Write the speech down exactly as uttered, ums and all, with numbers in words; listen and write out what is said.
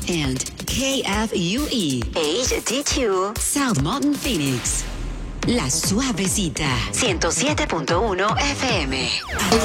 and K F U E H D two South Mountain, Phoenix. La Suavecita ciento siete punto uno F M.